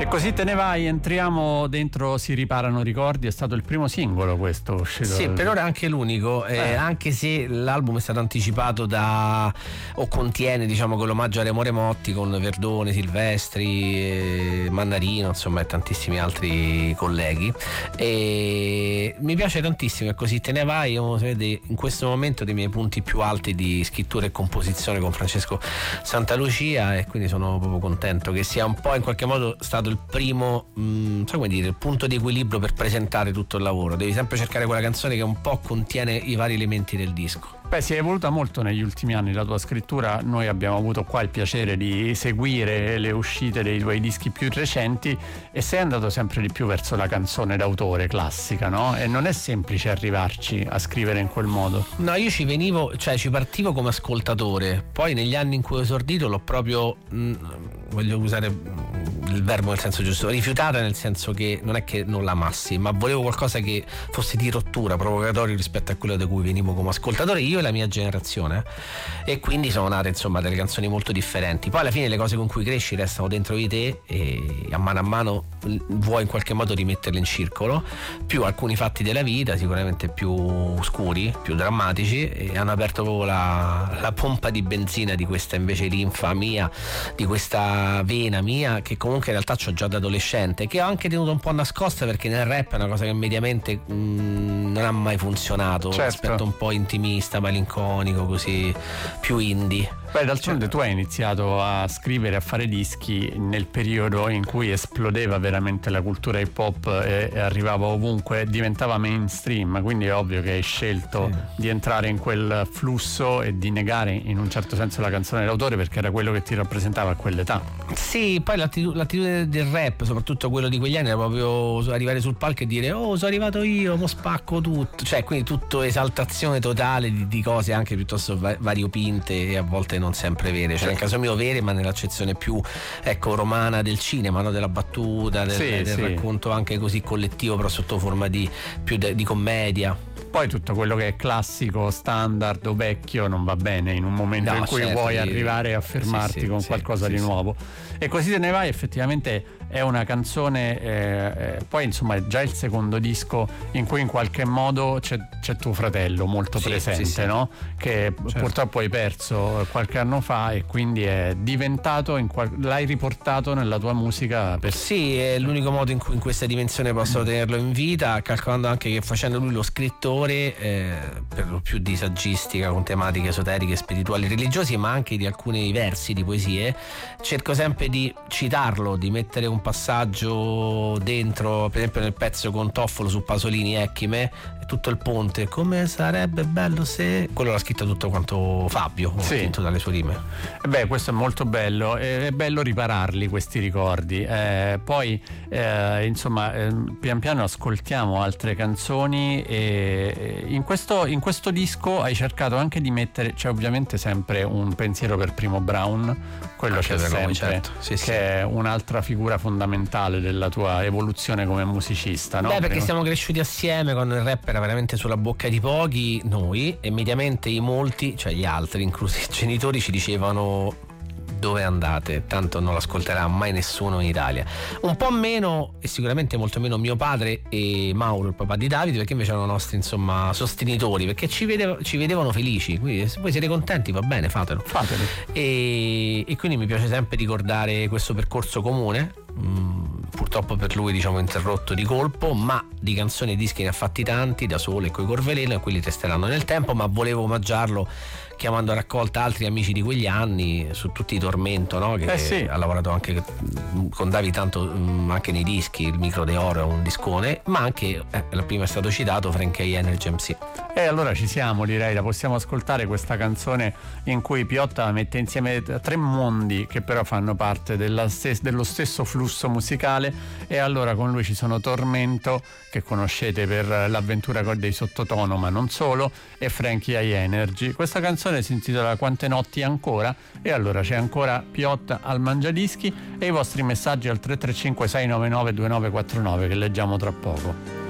E così te ne vai, entriamo dentro Si riparano ricordi, è stato il primo singolo questo uscito. Sì, per ora anche l'unico, anche se l'album è stato anticipato o contiene, diciamo, quell'omaggio a Remo Remotti con Verdone, Silvestri, Mannarino, insomma, e tantissimi altri colleghi. E mi piace tantissimo, e così te ne vai, vede in questo momento dei miei punti più alti di scrittura e composizione con Francesco Santalucia, e quindi sono proprio contento che sia un po' in qualche modo stato il primo, so come dire, il punto di equilibrio per presentare tutto il lavoro. Devi sempre cercare quella canzone che un po' contiene i vari elementi del disco. Beh, si è evoluta molto negli ultimi anni la tua scrittura. Noi abbiamo avuto qua il piacere di seguire le uscite dei tuoi dischi più recenti e sei andato sempre di più verso la canzone d'autore classica, no? E non è semplice arrivarci a scrivere in quel modo. No, io ci partivo come ascoltatore, poi negli anni in cui ho esordito l'ho proprio, voglio usare il verbo nel senso giusto, rifiutata, nel senso che non è che non l'amassi, ma volevo qualcosa che fosse di rottura, provocatorio rispetto a quello da cui venivo come ascoltatore io e la mia generazione, e quindi sono nate, insomma, delle canzoni molto differenti. Poi alla fine le cose con cui cresci restano dentro di te e a mano vuoi in qualche modo rimetterle in circolo, più alcuni fatti della vita sicuramente più scuri, più drammatici, e hanno aperto proprio la pompa di benzina di questa invece linfa mia, di questa vena mia che comunque in realtà c'ho già da adolescente, che ho anche tenuto un po' nascosta, perché nel rap è una cosa che mediamente non ha mai funzionato. Certo. Un aspetto un po' intimista, malinconico, così, più indie. Beh, d'altronde tu hai iniziato a scrivere, a fare dischi nel periodo in cui esplodeva veramente la cultura hip hop e arrivava ovunque, diventava mainstream, quindi è ovvio che hai scelto di entrare in quel flusso e di negare in un certo senso la canzone d'autore, perché era quello che ti rappresentava a quell'età. Sì, poi l'attitudine del rap, soprattutto quello di quegli anni, era proprio arrivare sul palco e dire "oh, sono arrivato io, mo spacco tutto", cioè quindi tutto esaltazione totale di cose anche piuttosto variopinte e a volte non sempre vere, cioè nel caso mio vere, ma nell'accezione più, ecco, romana del cinema, no? Della battuta, del racconto anche così collettivo, però sotto forma di commedia. Poi tutto quello che è classico, standard o vecchio non va bene in un momento in cui vuoi arrivare a fermarti con qualcosa di nuovo. E così te ne vai, effettivamente è una canzone, poi insomma è già il secondo disco in cui in qualche modo c'è tuo fratello molto presente, no? Che purtroppo hai perso qualche anno fa, e quindi è diventato, l'hai riportato nella tua musica. Sì, è l'unico modo in cui in questa dimensione posso tenerlo in vita, calcolando anche che facendo lui lo scrittore, per lo più di saggistica con tematiche esoteriche, spirituali, religiosi, ma anche di alcuni versi di poesie, cerco sempre di citarlo, di mettere un passaggio dentro, per esempio nel pezzo con Toffolo su Pasolini Echime, tutto il ponte, come sarebbe bello se, quello l'ha scritto tutto quanto Fabio, scritto dalle sue rime. Beh, questo è molto bello, è bello ripararli questi ricordi, poi insomma pian piano ascoltiamo altre canzoni, e in questo disco hai cercato anche di mettere, c'è ovviamente sempre un pensiero per Primo Brown, quello anche c'è sempre, che è un'altra figura fondamentale della tua evoluzione come musicista, no? Beh, perché siamo cresciuti assieme quando il rap era veramente sulla bocca di pochi, noi, e mediamente i molti, cioè gli altri, inclusi i genitori, ci dicevano dove andate, tanto non l'ascolterà mai nessuno in Italia. Un po' meno, e sicuramente molto meno, mio padre e Mauro, il papà di Davide, perché invece erano nostri, insomma, sostenitori, perché ci vedevano felici, quindi se voi siete contenti va bene, fatelo. E quindi mi piace sempre ricordare questo percorso comune, purtroppo per lui, diciamo, interrotto di colpo, ma di canzoni e dischi ne ha fatti tanti da solo e coi Corveleno, e quelli resteranno nel tempo, ma volevo omaggiarlo chiamando a raccolta altri amici di quegli anni, su tutti i Tormento, no? Che ha lavorato anche con Davi tanto, anche nei dischi, il Micro de Oro è un discone, ma anche la prima è stato citato Frankie Energy MC. E allora ci siamo, direi, la possiamo ascoltare questa canzone in cui Piotta mette insieme tre mondi che però fanno parte dello stesso flusso musicale, e allora con lui ci sono Tormento, che conoscete per l'avventura dei Sottotono, ma non solo, e Frankie Energy. Questa canzone si intitola Quante notti ancora, e allora c'è ancora Piotta al Mangiadischi e i vostri messaggi al 335 699 2949 che leggiamo tra poco.